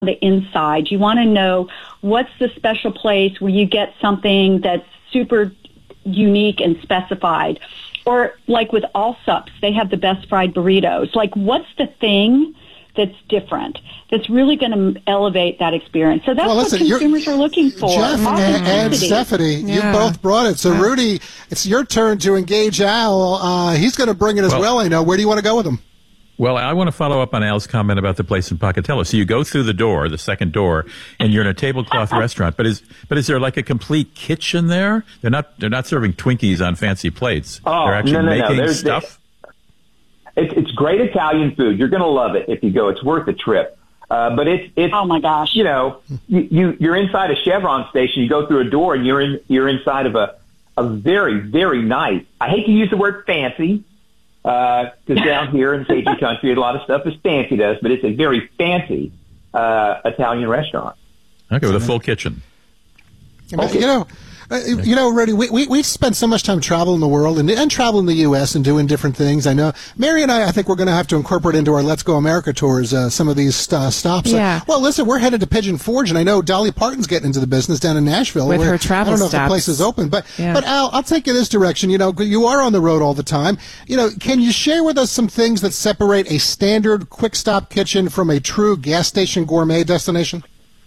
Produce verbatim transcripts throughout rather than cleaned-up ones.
the inside. You want to know what's the special place where you get something that's super unique and specified. Or like with Allsup's, they have the best fried burritos. Like, what's the thing that's different, that's really going to elevate that experience? So that's well, listen, what consumers are looking for. Jeff and, and Stephanie, Yeah. you both brought it. So, Yeah. Rudy, it's your turn to engage Al. Uh, he's going to bring it as well, Well- I know. Where do you want to go with him? Well, I want to follow up on Al's comment about the place in Pocatello. So you go through the door, the second door, and you're in a tablecloth restaurant. But is but is there like a complete kitchen there? They're not they're not serving Twinkies on fancy plates. Oh, they're actually no, no, no. making There's- stuff. It's, it's great Italian food. You're going to love it if you go. It's worth the trip. Uh, but it's it's Oh my gosh. you know you, you you're inside a Chevron station. You go through a door and you're in you're inside of a a very very nice. I hate to use the word fancy because uh, down here in Cajun country a lot of stuff is fancy to us, but it's a very fancy uh, Italian restaurant. Okay, with a full kitchen. Okay. You know, uh, you know, Rudy, we, we, we spend so much time traveling the world and, and traveling the U S and doing different things. I know Mary and I, I think we're going to have to incorporate into our Let's Go America tours uh, some of these uh, stops. Yeah. Uh, well, listen, we're headed to Pigeon Forge, and I know Dolly Parton's getting into the business down in Nashville. With where, her travel I don't know if the stops. place is open, but Yeah. but Al, I'll take you this direction. You know, you are on the road all the time. You know, can you share with us some things that separate a standard quick stop kitchen from a true gas station gourmet destination?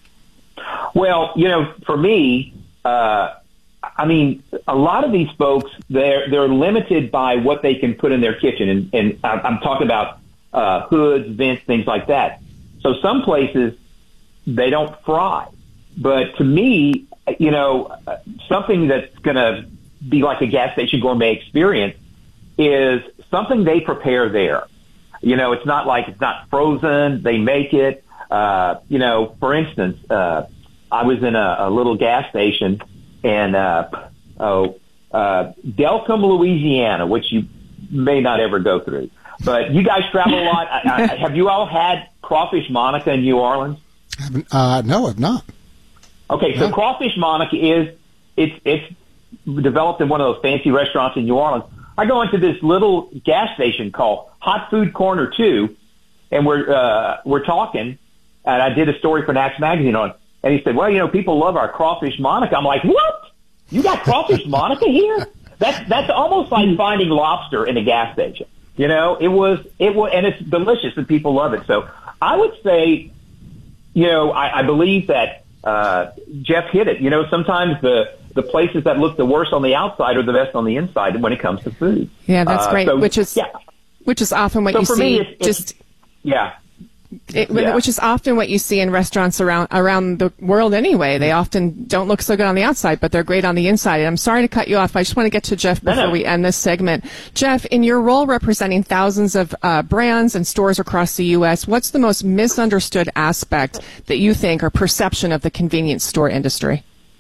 Well, you know, for me, uh, I mean, a lot of these folks, they're they're limited by what they can put in their kitchen, and, and I'm I'm talking about uh, hoods, vents, things like that. So some places they don't fry, but to me, you know, something that's going to be like a gas station gourmet experience is something they prepare there. You know, it's not like it's not frozen; they make it. Uh, you know, for instance, uh, I was in a, a little gas station. And uh, oh, uh, Delcom, Louisiana, which you may not ever go through. But you guys travel a lot. I, I, have you all had Crawfish Monica in New Orleans? Uh, no, I've not. Okay, so No. Crawfish Monica is it's it's developed in one of those fancy restaurants in New Orleans. I go into this little gas station called Hot Food Corner Two, and we're uh, we're talking, and I did a story for Nax Magazine on it. And he said, well, you know, people love our Crawfish Monica. I'm like, what? You got Crawfish Monica here? That's that's almost like finding lobster in a gas station. You know, it was, it was, and it's delicious and people love it. So I would say, you know, I, I believe that uh, Jeff hit it. You know, sometimes the, the places that look the worst on the outside are the best on the inside when it comes to food. Yeah, that's Uh, great. so, which is yeah. which is often what So you for see. me, it's, it's, just yeah. It, Yeah. which is often what you see in restaurants around around the world anyway. They often don't look so good on the outside, but they're great on the inside. And I'm sorry to cut you off. I just want to get to Jeff No, before no. we end this segment. Jeff, in your role representing thousands of uh, brands and stores across the U S, what's the most misunderstood aspect that you think or perception of the convenience store industry?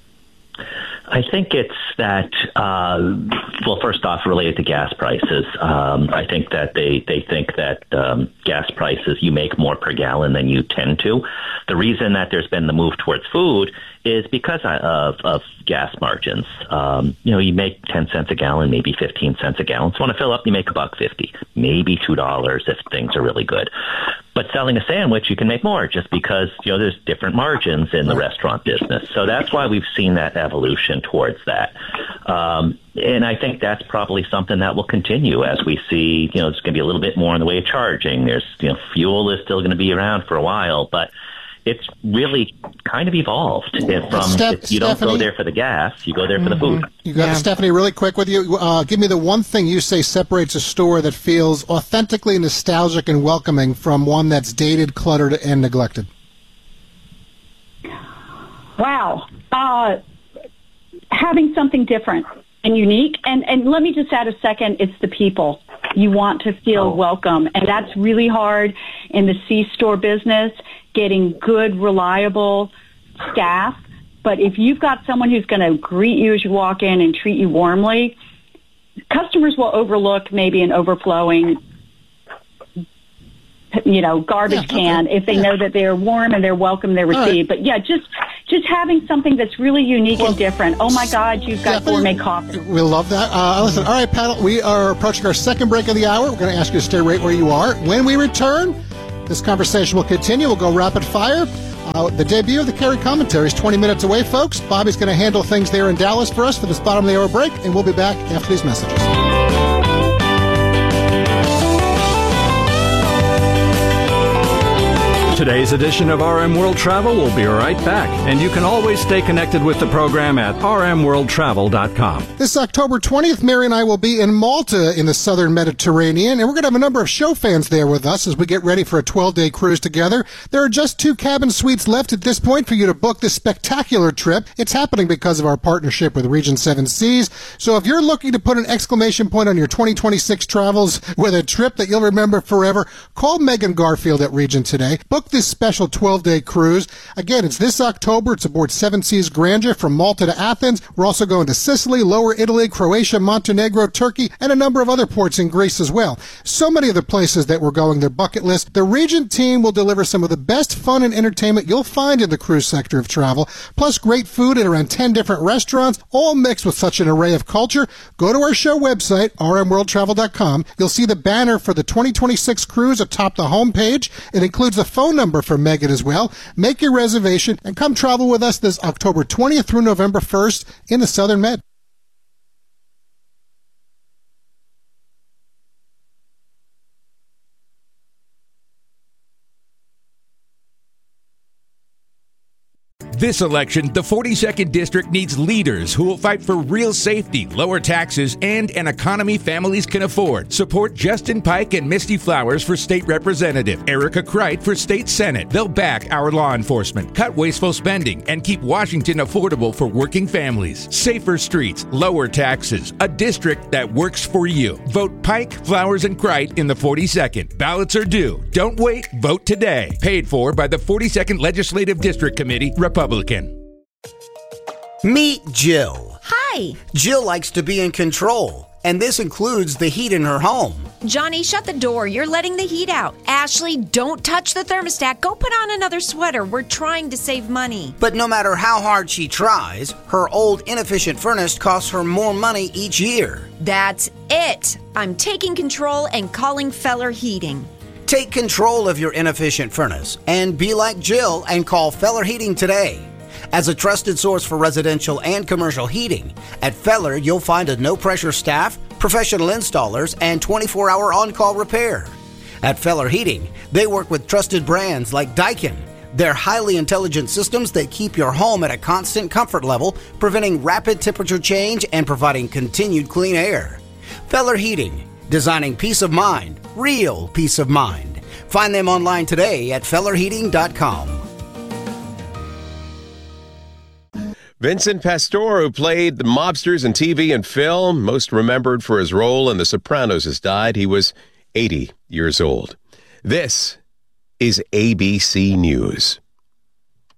I think it's that, uh, well, first off, related to gas prices. Um, I think that they, they think that um, gas prices, you make more per gallon than you tend to. The reason that there's been the move towards food is because of, of gas margins. Um, you know, you make ten cents a gallon, maybe fifteen cents a gallon. So want to fill up, you make a buck fifty, maybe two dollars if things are really good. But selling a sandwich, you can make more just because, you know, there's different margins in the restaurant business. So that's why we've seen that evolution towards that. Um, and I think that's probably something that will continue as we see, you know, there's going to be a little bit more in the way of charging. There's, you know, fuel is still going to be around for a while, but it's really kind of evolved. If, from, Steph- if you don't Stephanie? go there for the gas, you go there for the food. You got Yeah. Stephanie, really quick with you. Uh, give me the one thing you say separates a store that feels authentically nostalgic and welcoming from one that's dated, cluttered, and neglected. Wow. Uh, having something different and unique. And, and let me just add a second, it's the people. You want to feel Oh. welcome. And that's really hard in the C-store business, getting good, reliable staff. But if you've got someone who's going to greet you as you walk in and treat you warmly, customers will overlook maybe an overflowing, you know, garbage Yeah, okay. can if they Yeah. know that they're warm and they're welcome, they're right. received. But yeah, just just having something that's really unique Well, and different. Oh my God, you've got Stephanie, gourmet coffee. We love that. Uh, listen, all right, panel, we are approaching our second break of the hour. We're going to ask you to stay right where you are. When we return, this conversation will continue. We'll go rapid fire. Uh, the debut of the Carey Commentary is twenty minutes away, folks. Bobby's going to handle things there in Dallas for us for this bottom of the hour break, and we'll be back after these messages. Today's edition of R M World Travel will be right back, and you can always stay connected with the program at r m world travel dot com. This October twentieth, Mary and I will be in Malta in the southern Mediterranean, and we're going to have a number of show fans there with us as we get ready for a twelve-day cruise together. There are just two cabin suites left at this point for you to book this spectacular trip. It's happening because of our partnership with Regent Seven Seas. So if you're looking to put an exclamation point on your twenty twenty-six travels with a trip that you'll remember forever, call Megan Garfield at Regent today. Book this special twelve-day cruise. Again, it's this October. It's aboard Seven Seas Grandeur from Malta to Athens. We're also going to Sicily, Lower Italy, Croatia, Montenegro, Turkey, and a number of other ports in Greece as well. So many of the places that we're going, their bucket list. The Regent team will deliver some of the best fun and entertainment you'll find in the cruise sector of travel, plus great food at around ten different restaurants, all mixed with such an array of culture. Go to our show website, r m world travel dot com. You'll see the banner for the twenty twenty-six cruise atop the homepage. It includes a phone number for Megan as well. Make your reservation and come travel with us this October twentieth through November first in the Southern Med. This election, the forty-second District needs leaders who will fight for real safety, lower taxes, and an economy families can afford. Support Justin Pike and Misty Flowers for State Representative, Erica Kreit for State Senate. They'll back our law enforcement, cut wasteful spending, and keep Washington affordable for working families. Safer streets, lower taxes, a district that works for you. Vote Pike, Flowers, and Kreit in the forty-second. Ballots are due. Don't wait. Vote today. Paid for by the forty-second Legislative District Committee, Republican. Meet Jill. Hi. Jill likes to be in control, and this includes the heat in her home. Johnny, shut the door. You're letting the heat out. Ashley, don't touch the thermostat. Go put on another sweater. We're trying to save money. But no matter how hard she tries, her old inefficient furnace costs her more money each year. That's it. I'm taking control and calling Feller Heating. Take control of your inefficient furnace and be like Jill and call Feller Heating today. As a trusted source for residential and commercial heating, at Feller you'll find a no-pressure staff, professional installers, and twenty-four hour on-call repair. At Feller Heating, they work with trusted brands like Daikin. They're highly intelligent systems that keep your home at a constant comfort level, preventing rapid temperature change and providing continued clean air. Feller Heating, designing peace of mind, real peace of mind. Find them online today at feller heating dot com. Vincent Pastore, who played the mobsters in T V and film, most remembered for his role in The Sopranos, has died. He was eighty years old. This is A B C News.